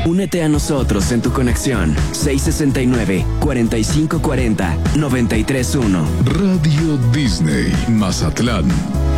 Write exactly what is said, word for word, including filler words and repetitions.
Únete a nosotros en tu conexión seis sesenta y nueve, cuarenta y cinco cuarenta, noventa y tres uno. Radio Disney Mazatlán.